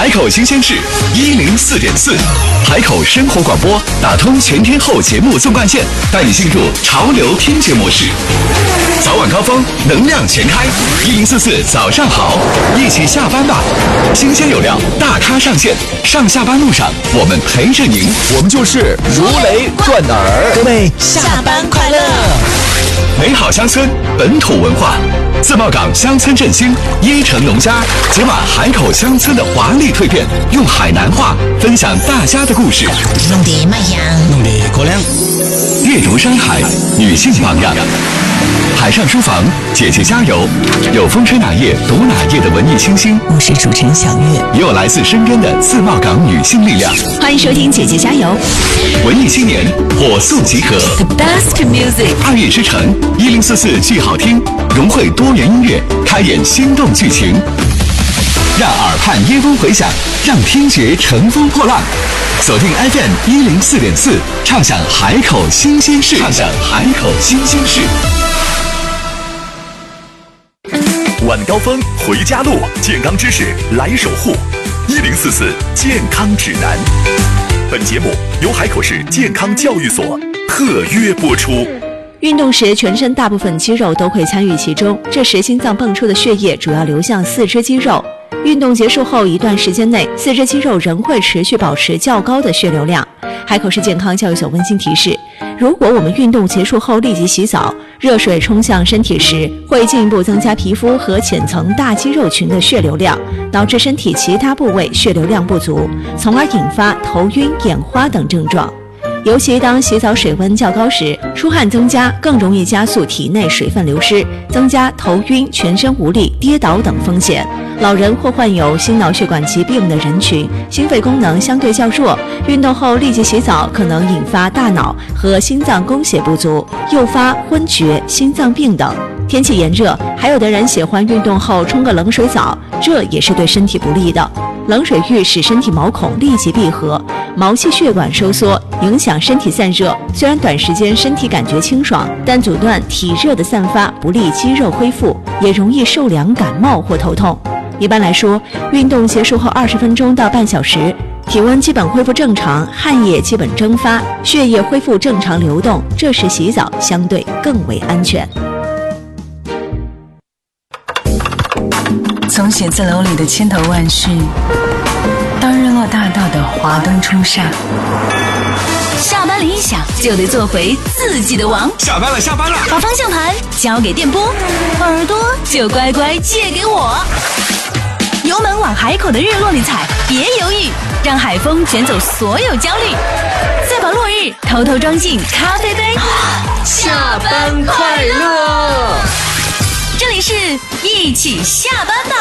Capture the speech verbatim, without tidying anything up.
海口新鲜事一零四点四，海口生活广播打通全天候节目纵贯线，带你进入潮流听觉模式。早晚高峰，能量全开，一零四四早上好，一起下班吧。新鲜有料，大咖上线，上下班路上我们陪着您， 我们就是如雷贯耳。 各位下班快乐！ 美好乡村，本土文化。自贸港乡村振兴，椰城农家解码海口乡村的华丽蜕变，用海南话分享大家的故事。 弄得卖香， 弄得过凉。 阅读山海，女性榜样。海上书房，姐姐加油！有风吹哪页读哪页的文艺清新， 我是主持人小月， 也有来自身边的自贸港女性力量。 欢迎收听姐姐加油！ 文艺青年火速集合 ，The best music， 二月之城一零四四剧好听，融汇多元音乐，开演心动剧情，让耳畔椰风回响，让听觉乘风破浪。锁定 F M 一零四点四，畅享海口新鲜事，畅享海口新鲜事。晚高峰回家路，健康知识来守护。一零四四健康指南。本节目由海口市健康教育所特约播出。 运动时，全身大部分肌肉都会参与其中，这时心脏泵出的血液主要流向四肢肌肉。运动结束后一段时间内，四肢肌肉仍会持续保持较高的血流量。海口市健康教育所温馨提示，如果我们运动结束后立即洗澡，热水冲向身体时，会进一步增加皮肤和浅层大肌肉群的血流量，导致身体其他部位血流量不足，从而引发头晕、眼花等症状。尤其当洗澡水温较高时，出汗增加，更容易加速体内水分流失，增加头晕、全身无力、跌倒等风险。老人或患有心脑血管疾病的人群，心肺功能相对较弱，运动后立即洗澡可能引发大脑和心脏供血不足，诱发昏厥、心脏病等。天气炎热，还有的人喜欢运动后冲个冷水澡，这也是对身体不利的。冷水浴使身体毛孔立即闭合，毛细血管收缩，影响身体散热。虽然短时间身体感觉清爽，但阻断体热的散发，不利肌肉恢复，也容易受凉感冒或头痛。一般来说，运动结束后二十分钟到半小时，体温基本恢复正常，汗液基本蒸发，血液恢复正常流动，这时洗澡相对更为安全。 从写字楼里的千头万绪，到日落大道的华灯初上， 下班铃一响就得做回自己的王。 下班了，下班了， 把方向盘交给电波，耳朵就乖乖借给我。油门往海口的日落里踩，别犹豫，让海风卷走所有焦虑，再把落日偷偷装进咖啡杯。 下班快乐！ 这里是一起下班吧。